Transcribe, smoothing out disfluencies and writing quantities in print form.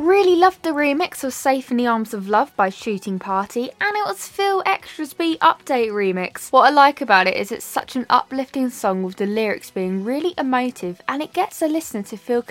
Really loved the remix of Safe in the Arms of Love by Shooting Party, and it was Phil Extra's Beat Update remix. What I like about it is it's such an uplifting song with the lyrics being really emotive, and it gets a listener to feel